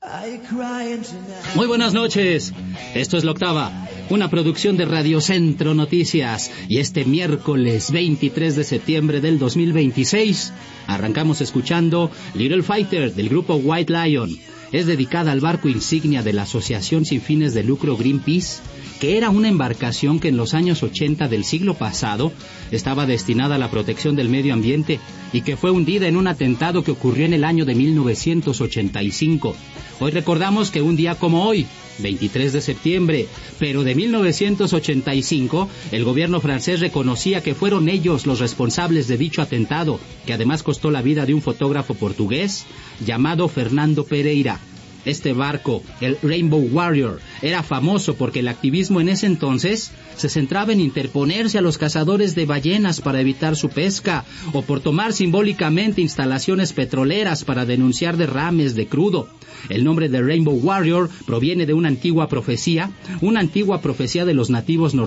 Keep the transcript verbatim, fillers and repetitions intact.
Muy buenas noches, esto es La Octava, una producción de Radio Centro Noticias, y este miércoles veintitrés de septiembre del dos mil veintiséis arrancamos escuchando Little Fighter del grupo White Lion. Es dedicada al barco insignia de la Asociación Sin Fines de Lucro Greenpeace, que era una embarcación que en los años ochenta del siglo pasado estaba destinada a la protección del medio ambiente y que fue hundida en un atentado que ocurrió en el año de mil novecientos ochenta y cinco. Hoy recordamos que un día como hoy, veintitrés de septiembre, pero de mil novecientos ochenta y cinco, el gobierno francés reconocía que fueron ellos los responsables de dicho atentado, que además costó la vida de un fotógrafo portugués llamado Fernando Pereira. Este barco, el Rainbow Warrior, era famoso porque el activismo en ese entonces se centraba en interponerse a los cazadores de ballenas para evitar su pesca, o por tomar simbólicamente instalaciones petroleras para denunciar derrames de crudo. El nombre de Rainbow Warrior proviene de una antigua profecía, una antigua profecía de los nativos norteamericanos